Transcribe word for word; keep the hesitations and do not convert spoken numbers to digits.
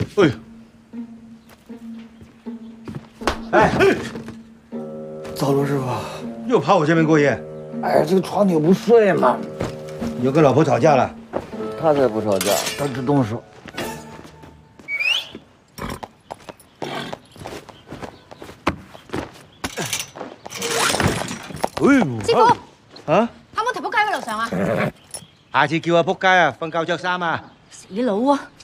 哎，哎， 糟了，师傅， 又跑我这边过夜。 哎，这个床你不睡吗？ 又跟老婆吵架了？ 他才不吵架，他只动手。 師傅， 啊？ 可唔可以仆街喺樓上啊？ 下次叫阿仆街啊，瞓覺着衫啊！ 死佬啊！